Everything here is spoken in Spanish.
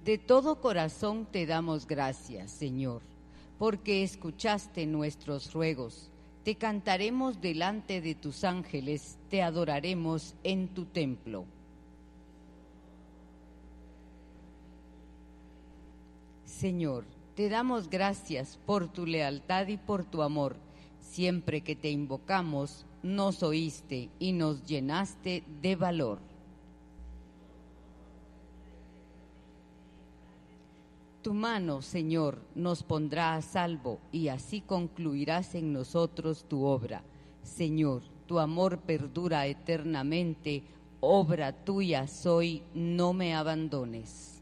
De todo corazón te damos gracias, Señor, porque escuchaste nuestros ruegos. Te cantaremos delante de tus ángeles, te adoraremos en tu templo. Señor, te damos gracias por tu lealtad y por tu amor. Siempre que te invocamos, nos oíste y nos llenaste de valor. Tu mano, Señor, nos pondrá a salvo y así concluirás en nosotros tu obra. Señor, tu amor perdura eternamente, obra tuya soy, no me abandones.